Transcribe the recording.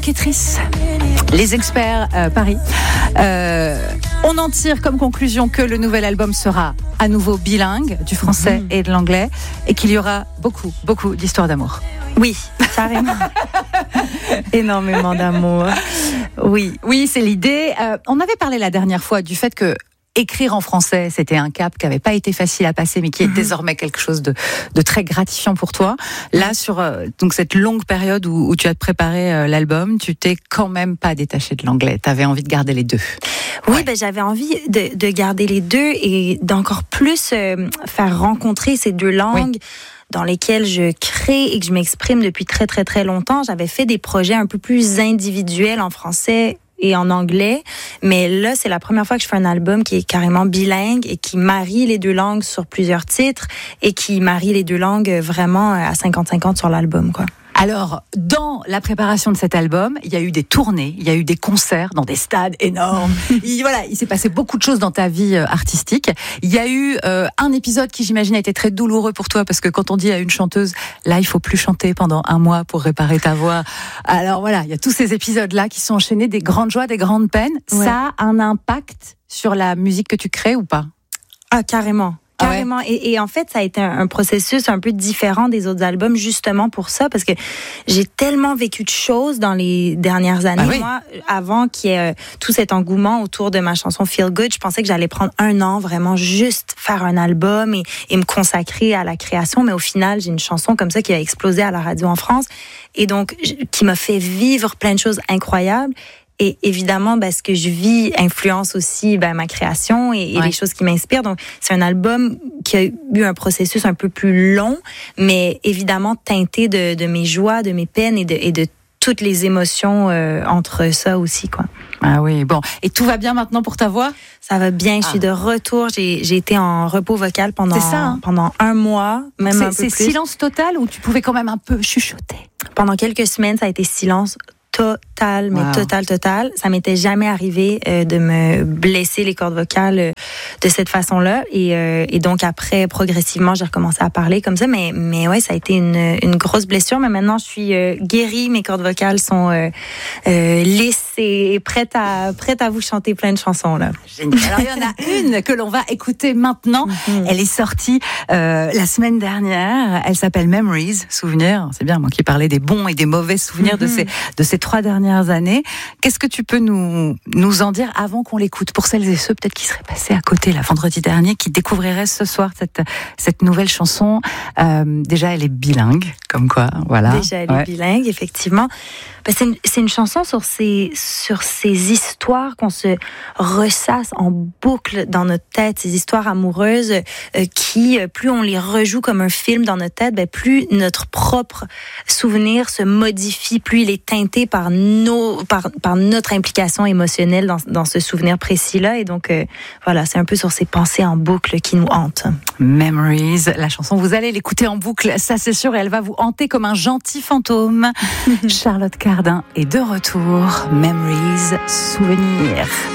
enquêtrices, les experts Paris. On en tire comme conclusion que le nouvel album sera à nouveau bilingue, du français et de l'anglais, et qu'il y aura beaucoup, beaucoup d'histoires d'amour. Oui, carrément. Énormément d'amour. Oui, c'est l'idée. On avait parlé la dernière fois du fait que écrire en français, c'était un cap qui n'avait pas été facile à passer, mais qui est désormais quelque chose de très gratifiant pour toi. Là, sur donc cette longue période où tu as préparé l'album, tu t'es quand même pas détaché de l'anglais. Tu avais envie de garder les deux. Oui, j'avais envie de garder les deux et d'encore plus faire rencontrer ces deux langues. Dans lesquelles je crée et que je m'exprime depuis très, très, très longtemps. J'avais fait des projets un peu plus individuels en français et en anglais, mais là, c'est la première fois que je fais un album qui est carrément bilingue et qui marie les deux langues sur plusieurs titres et qui marie les deux langues vraiment à 50-50 sur l'album, quoi. Alors, dans la préparation de cet album, il y a eu des tournées, il y a eu des concerts dans des stades énormes. Il s'est passé beaucoup de choses dans ta vie artistique. Il y a eu un épisode qui, j'imagine, a été très douloureux pour toi, parce que quand on dit à une chanteuse, là, il faut plus chanter pendant 1 mois pour réparer ta voix. Alors voilà, il y a tous ces épisodes-là qui sont enchaînés, des grandes joies, des grandes peines. Ouais. Ça a un impact sur la musique que tu crées ou pas ? Ah, carrément. Carrément. Et en fait, ça a été un processus un peu différent des autres albums, justement pour ça, parce que j'ai tellement vécu de choses dans les dernières années. Moi, avant qu'il y ait tout cet engouement autour de ma chanson Feel Good, je pensais que j'allais prendre 1 an, vraiment juste faire un album et me consacrer à la création. Mais au final, j'ai une chanson comme ça qui a explosé à la radio en France et donc qui m'a fait vivre plein de choses incroyables. Et évidemment, ce que je vis influence aussi ma création et les choses qui m'inspirent. Donc, c'est un album qui a eu un processus un peu plus long, mais évidemment teinté de mes joies, de mes peines et de toutes les émotions entre ça aussi, quoi. Ah oui, bon. Et tout va bien maintenant pour ta voix ? Ça va bien, je suis de retour. J'ai été en repos vocal pendant 1 mois, même un peu plus. C'est silence total ou tu pouvais quand même un peu chuchoter ? Pendant quelques semaines, ça a été silence total, mais total. Ça m'était jamais arrivé de me blesser les cordes vocales de cette façon-là. Et donc après, progressivement, j'ai recommencé à parler comme ça. Mais ouais, ça a été une grosse blessure. Mais maintenant, je suis guérie. Mes cordes vocales sont lisses et prêtes à vous chanter plein de chansons, là. Génial. Alors, il y en a une que l'on va écouter maintenant. Elle est sortie la semaine dernière. Elle s'appelle Memories, souvenirs. C'est bien, moi qui parlais des bons et des mauvais souvenirs de ces 3 dernières années. Qu'est-ce que tu peux nous en dire avant qu'on l'écoute, pour celles et ceux peut-être qui seraient passés à côté vendredi dernier, qui découvriraient ce soir cette nouvelle chanson. Déjà, elle est bilingue, comme quoi, voilà. Déjà, elle est bilingue, effectivement. C'est une chanson sur ces histoires qu'on se ressasse en boucle dans notre tête, ces histoires amoureuses qui, plus on les rejoue comme un film dans notre tête, plus notre propre souvenir se modifie, plus il est teinté par notre implication émotionnelle dans ce souvenir précis-là. Et donc, voilà, c'est un peu sur ces pensées en boucle qui nous hantent. Memories, la chanson, vous allez l'écouter en boucle, ça c'est sûr, et elle va vous hanter comme un gentil fantôme. Charlotte Cardin est de retour. Memories, souvenirs.